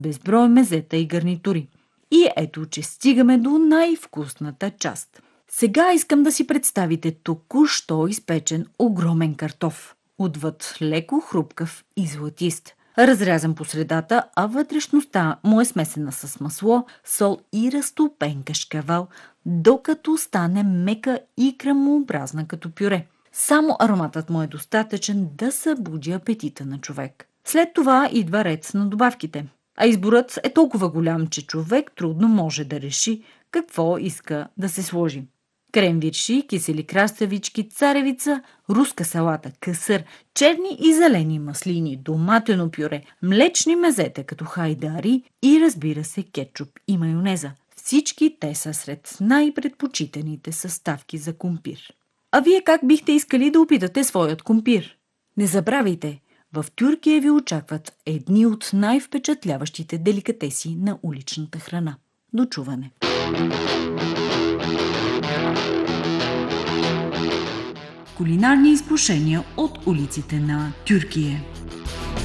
безброй мезета и гарнитури. И ето, че стигаме до най-вкусната част. Сега искам да си представите току-що изпечен огромен картоф. Отвъд леко хрупкав и златист. Разрязан по средата, а вътрешността му е смесена с масло, сол и разтопен кашкавал, докато стане мека и кремообразна като пюре. Само ароматът му е достатъчен да събуди апетита на човек. След това идва ред на добавките. А изборът е толкова голям, че човек трудно може да реши какво иска да се сложи. Кремвирши, кисели краставички, царевица, руска салата, късър, черни и зелени маслини, доматено пюре, млечни мезета като хайдари и, разбира се, кетчуп и майонеза. Всички те са сред най-предпочитаните съставки за кумпир. А вие как бихте искали да опитате своят кумпир? Не забравяйте, в Тюркия ви очакват едни от най-впечатляващите деликатеси на уличната храна. До чуване! Кулинарни изкушения от улиците на Тюркия.